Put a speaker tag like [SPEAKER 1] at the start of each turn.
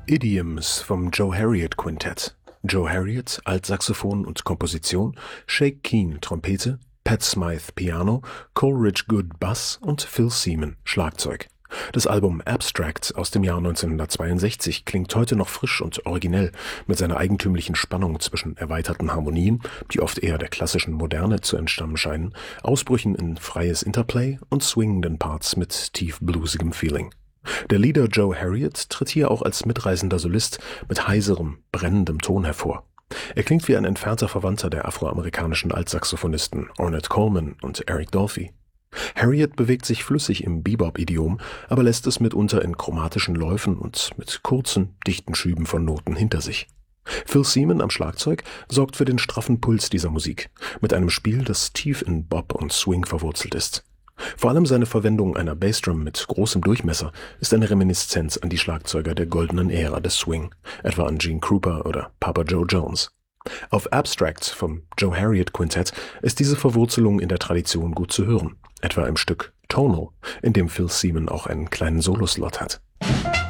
[SPEAKER 1] Idioms vom Joe Harriott Quintett. Joe Harriott, Altsaxophon und Komposition, Shake Keen, Trompete, Pat Smythe, Piano, Coleridge Good, Bass und Phil Seaman, Schlagzeug. Das Album Abstract aus dem Jahr 1962 klingt heute noch frisch und originell mit seiner eigentümlichen Spannung zwischen erweiterten Harmonien, die oft eher der klassischen Moderne zu entstammen scheinen, Ausbrüchen in freies Interplay und swingenden Parts mit tief bluesigem Feeling. Der Leader Joe Harriott tritt hier auch als mitreißender Solist mit heiserem, brennendem Ton hervor. Er klingt wie ein entfernter Verwandter der afroamerikanischen Altsaxophonisten Ornette Coleman und Eric Dolphy. Harriott bewegt sich flüssig im Bebop-Idiom, aber lässt es mitunter in chromatischen Läufen und mit kurzen, dichten Schüben von Noten hinter sich. Phil Seaman am Schlagzeug sorgt für den straffen Puls dieser Musik, mit einem Spiel, das tief in Bop und Swing verwurzelt ist. Vor allem seine Verwendung einer Bassdrum mit großem Durchmesser ist eine Reminiszenz an die Schlagzeuger der goldenen Ära des Swing, etwa an Gene Krupa oder Papa Joe Jones. Auf Abstract vom Joe Harriott Quintett ist diese Verwurzelung in der Tradition gut zu hören, etwa im Stück Tonal, in dem Phil Seaman auch einen kleinen Soloslot hat.